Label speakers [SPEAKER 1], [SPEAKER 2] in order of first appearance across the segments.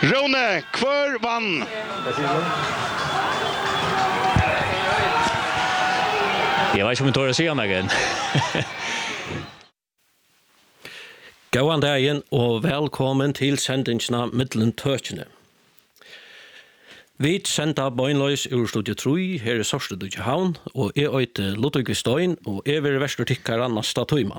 [SPEAKER 1] Rone, kvar vann?
[SPEAKER 2] Jag vet inte om jag tar att säga något igen.
[SPEAKER 3] Gåan dagen og velkommen til sendingsna Middelen Tøkene. Vi sender bøgnløys ur Studio 3 her i Sorsted i Havn, og jeg heter Ludvig Stein, og jeg vil verstertikkere Nasta Tøyman.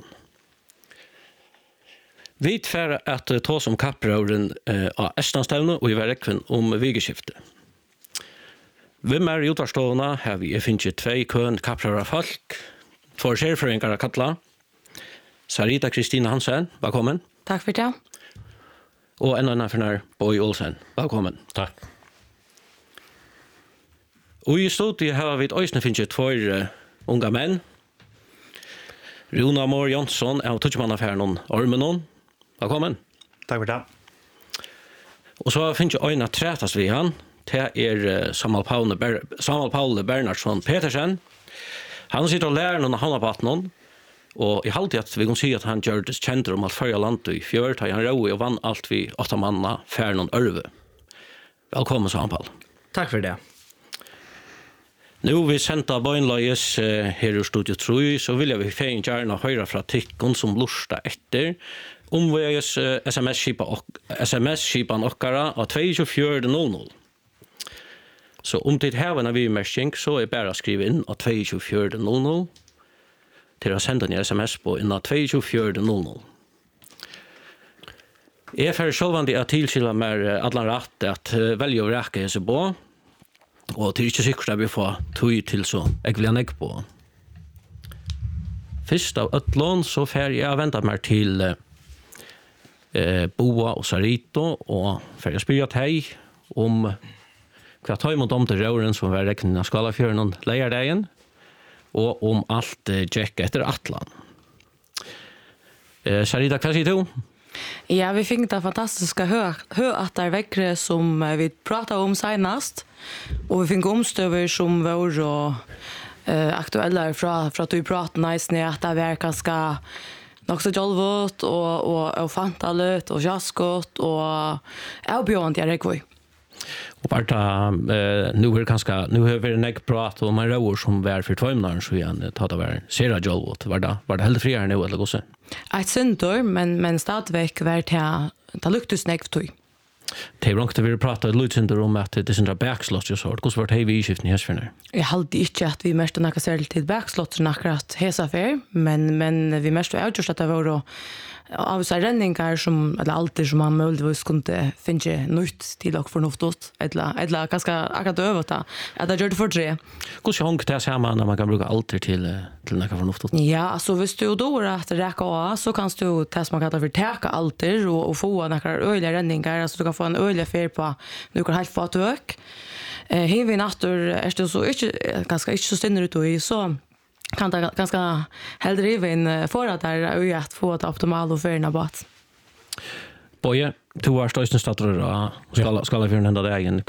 [SPEAKER 3] Vi tver at ta som kapprauren av Estlandstevne og i verrekven om vigeskiftet. Hvem i utvarstående har vi finnet 2 køen kappraurer folk, 2 skjerføringer av Katla, Sarita Kristina Hansen, velkommen.
[SPEAKER 4] Tack för det.
[SPEAKER 3] Og en annen fornær, Boy Olsen, velkommen.
[SPEAKER 5] Takk.
[SPEAKER 3] Og i studiet har vi også finnet 2 unga menn. Runa Mår Jonsson av Tutsmannaffæren Ormenon. Velkommen.
[SPEAKER 5] Takk for det.
[SPEAKER 3] Og så finnes jeg øyne trætas vi han. Det Samuel Paul Bernhardsson Petersen. Han sitter og lærer noen av håndabaten. Og jeg halte at vi kan si at han gjør det kjent om alt førre landet i fjør, da han rå og vann alt vi 8 manna fær noen ørve. Velkommen, Samuel Paul.
[SPEAKER 6] Tack för det.
[SPEAKER 3] Nu vi sendte bøgnløyes her i Studio 3, så vil jeg vi fein gjerne høre fra tikkene som lusta etter, omveges SMS-skipan okkara av 2400. Så om det her var vi mersking, så bare skrive inn av 2400 til å sende en SMS på inn av 2400. Jeg får selvvandig at tilskylde meg alle rett at velge å rekke hese på, og det ikke sikkert at vi får tog til så jeg vil ha på. Først av Øtlån så får jeg vente meg til Boa og Sarito, og får jeg spørre til om hva tar imot om til røren som var reknet av Skalafjøren og leierdegen, og om alt Jack etter Atlan. Sarita, hva sier du?
[SPEAKER 4] Ja, vi fick det fantastiska höattarväckre som vi pratade om senast. Och vi fick omstöver som var aktuella från att vi pratade nice att det var ganska också jolvot och fantalet och jaskot och avbjörnt jag rekvoj.
[SPEAKER 3] Og bare nu har vi en egg prat om en røver som var for 2 måneder, så igjen tatt av Sera Jolvot. Var det helt friere nå, eller hvordan?
[SPEAKER 4] Et synder, men stadigvæk var det luktes negv tog.
[SPEAKER 3] Det brångte vi pratet litt synder om at det er backslått og sånt. Hvordan var det vi i skiften i hesfjerne?
[SPEAKER 4] Jeg halte ikke at vi mest noe særlig til backslått akkurat hesafer, men vi mest avgjørst at det var av så renningar som eller alltid som man möjligtvis kunde finna nytt till och förnuftigt eller ganska akkurat överta att det gör det för 3.
[SPEAKER 3] Hur ska hon ta sig när man kan bruka alltid till något förnuftigt?
[SPEAKER 4] Ja, alltså hvis du då att räcka av så kan du testa man kan förtäcka alltid och få några öliga renningar alltså du kan få en öliga fär på du kan helt få tök. Här vi nattur är det så inte ganska så ständer ut och så kan det ganska hellre även för att där att få ett optimalt och förna bort.
[SPEAKER 3] Boje, du var stöjsnestator och skala för den där dagen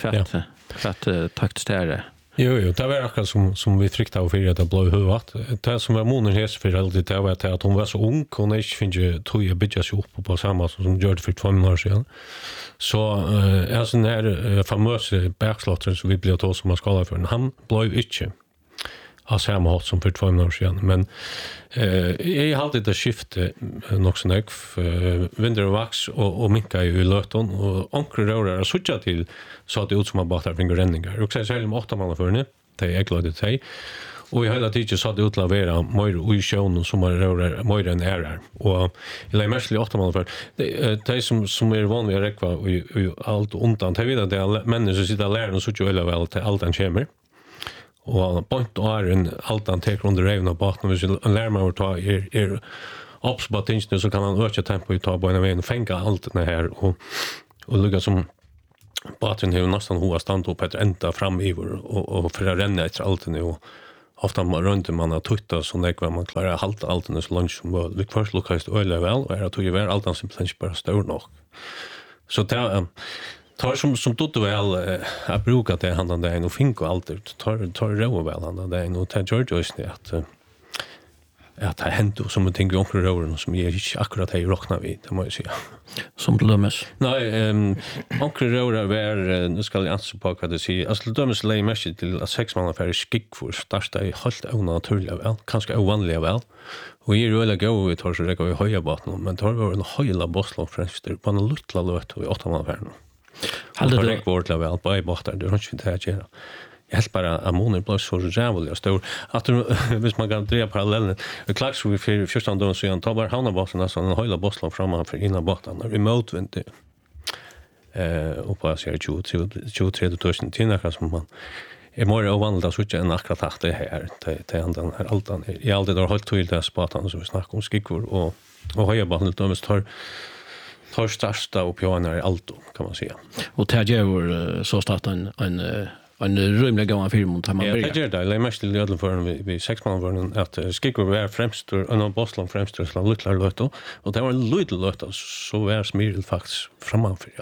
[SPEAKER 3] kvart takt stärre.
[SPEAKER 5] Jo, det var akkurat som vi frykta av fyrir at det blå i huvudet. Det som var moner hes for alltid, det var at hun var så ung, hun ikke finner tog å bygge seg opp på samme som gjør det for 2 år siden. Så sånn her famøse bergslåtter som vi ble tog som har skala for, han blå ikke av samme hatt som for 2 år siden. Men jeg har alltid det skiftet nok så nøk, vinter og vaks og minka i løten, og ankre rører er suttet til så at det ut som man bare finner renninger. Og så er det særlig med 8 måneder før, det er glad til. Og i hele tiden så at det ut til å være mer i sjøen som er rører mer enn her. Og jeg legger mest til 8 måneder før. Det som er vanlig å rekva i alt undan, det er det er mennesker som sitter og lærer og suttet veldig vel til alt han kommer. Og point og alt han teker under reven av baten, hvis han lærer meg å ta opps på tingene, så kan han øke tempo i ta på en veien og fenge alt det her, og lukka som baten har nesten hoa stand opp etter enda framiver, og for å renne etter alt det, og ofta rundt man har tuttat så nekva man klarar att halta allt så långt som möjligt. Vi först lukkast öle väl och att ju väl allt som simpelthen bara står nog. Så det tar som tutto väl att bruka det handlande en och finko allt tar ro väl handlande en och tar George just det att att det händer som en ting vi omkring rören som jag inte akkurat har råknat vid, det må jag säga.
[SPEAKER 3] Som till dömes?
[SPEAKER 5] Nej, omkring rören var, nu ska jag ansvara på vad det säger, alltså till dömes lägger mest till att 6 månader färre skickfor starta i helt onaturliga väl, kanske ovanliga väl. Och jag är väldigt god vid att räcka vid höja baten, men tar var en höjla bosslångfrämster på en luttla löt i 8 månader färre. Hade det vårt väl på i båtar, det har inte fint att göra. Jag helt bara att månen blev så rävliga stor att hvis man kan dra parallellen klax vi för första dagen så han tar bara hamna basen alltså en höjla bosslan framför innan båten när vi motvind och på sig 23 timmar som man är mer ovanligt att switcha en akkurat att det här till andan här altan i allt det har hållit till det spatan så vi snackar om skickor och höja basen då måste tar största och pianer allt kan man säga.
[SPEAKER 3] Och Tadjeur så startar en rymlig gång film mot man börjar.
[SPEAKER 5] Ja, det är det mest till ödlan för vi 6 månader att skickor var främst och en bosslan främst och lutlar löt och det var en liten löt så var smirel faktiskt framför